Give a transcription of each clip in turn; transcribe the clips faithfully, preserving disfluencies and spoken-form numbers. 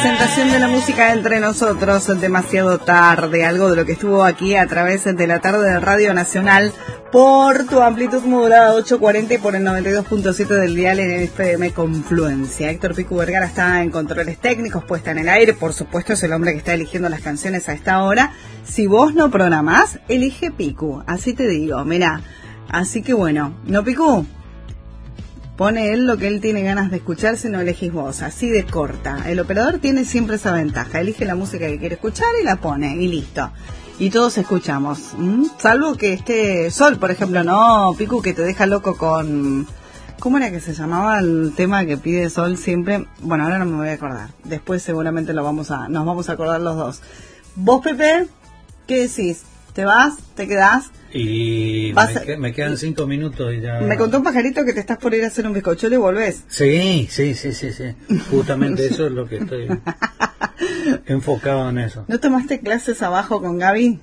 presentación de la música entre nosotros, demasiado tarde, algo de lo que estuvo aquí a través de la tarde de Radio Nacional por tu amplitud modulada ochocientos cuarenta y por el noventa y dos punto siete del dial en el F M Confluencia. Héctor Picu Vergara está en controles técnicos, puesta en el aire, por supuesto es el hombre que está eligiendo las canciones a esta hora. Si vos no programás, elige Picu, así te digo, mirá. Así que bueno, ¿no, Picu? Pone él lo que él tiene ganas de escuchar si no elegís vos, así de corta. El operador tiene siempre esa ventaja, elige la música que quiere escuchar y la pone, y listo. Y todos escuchamos, ¿Mm? Salvo que esté Sol, por ejemplo, no, Picu, que te deja loco con... ¿Cómo era que se llamaba el tema que pide Sol siempre? Bueno, ahora no me voy a acordar, después seguramente lo vamos a, nos vamos a acordar los dos. ¿Vos, Pepe, qué decís? ¿Te vas? ¿Te quedás? Y me, a... que, me quedan cinco minutos y ya... Me contó un pajarito que te estás por ir a hacer un bizcochuelo y volvés. Sí, sí, sí, sí, sí. Justamente eso es lo que estoy enfocado en eso. ¿No tomaste clases abajo con Gaby?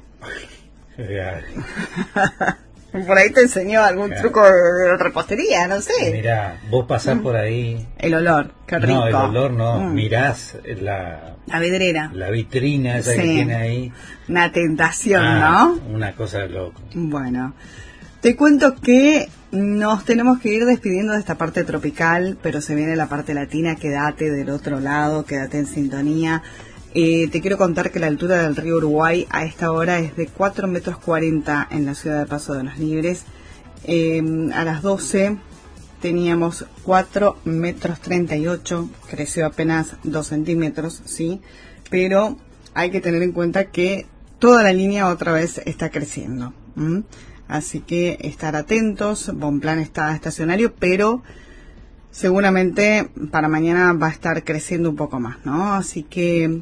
Por ahí te enseñó algún claro. truco de repostería, no sé. Mirá, vos pasás por ahí... El olor, qué rico. No, el olor no, mm. mirás la... La vidriera. La vitrina esa sí. que tiene ahí. Una tentación, ah, ¿no? Una cosa de loco. Bueno, te cuento que nos tenemos que ir despidiendo de esta parte tropical, pero se viene la parte latina, quédate del otro lado, quédate en sintonía. Eh, te quiero contar que la altura del río Uruguay a esta hora es de cuatro metros cuarenta en la ciudad de Paso de los Libres. Eh, a las doce teníamos cuatro metros treinta y ocho, creció apenas dos centímetros, sí, pero hay que tener en cuenta que toda la línea otra vez está creciendo. ¿Mm? Así que estar atentos, Bonplan está estacionario, pero seguramente para mañana va a estar creciendo un poco más, ¿no? Así que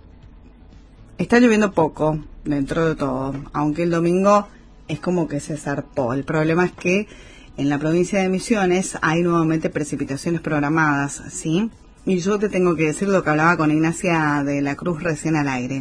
está lloviendo poco dentro de todo, aunque el domingo es como que se zarpó. El problema es que en la provincia de Misiones hay nuevamente precipitaciones programadas, ¿sí? Y yo te tengo que decir lo que hablaba con Ignacia de la Cruz recién al aire.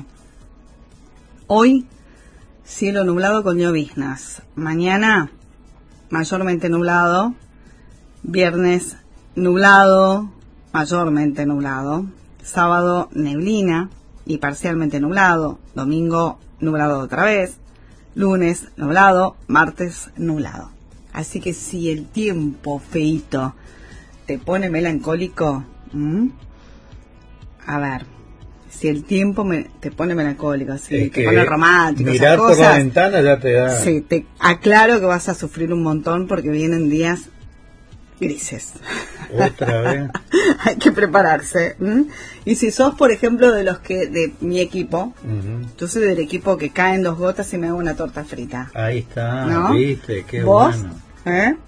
Hoy, cielo nublado con lloviznas. Mañana, mayormente nublado. Viernes, nublado, mayormente nublado. Sábado, neblina y parcialmente nublado. Domingo, nublado otra vez. Lunes, nublado. Martes, nublado. Así que si el tiempo feíto te pone melancólico, ¿m? a ver, si el tiempo me, te pone melancólico, si es te pone romántico, mirar esas cosas, por la ventana ya te da... Sí, te aclaro que vas a sufrir un montón porque vienen días grises. Otra vez. Hay que prepararse. ¿m? Y si sos, por ejemplo, de los que, de mi equipo, uh-huh. yo soy del equipo que caen dos gotas y me hago una torta frita. Ahí está, ¿no? viste, qué ¿Vos? bueno. ¿Eh?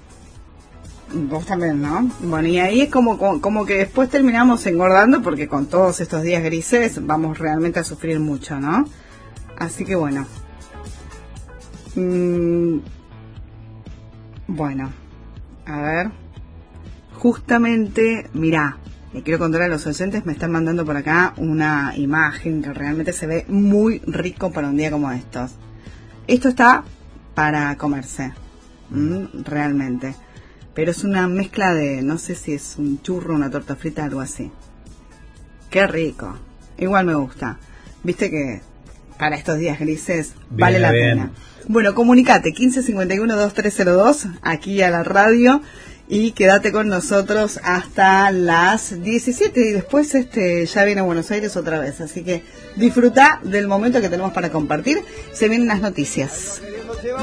Vos también, ¿no? Bueno, y ahí es como, como, como que después terminamos engordando porque con todos estos días grises vamos realmente a sufrir mucho, ¿no? Así que bueno. Mm, bueno, a ver. Justamente, mirá, le quiero contar a los oyentes, me están mandando por acá una imagen que realmente se ve muy rico para un día como estos. Esto está para comerse, ¿m? realmente. Pero es una mezcla de, no sé si es un churro, una torta frita, algo así. Qué rico. Igual me gusta. Viste que para estos días grises bien, vale la bien. pena. Bueno, comunicate, quince cincuenta y uno veintitrés cero dos, aquí a la radio. Y quédate con nosotros hasta las diecisiete y después este ya viene a Buenos Aires otra vez. Así que disfruta del momento que tenemos para compartir. Se vienen las noticias.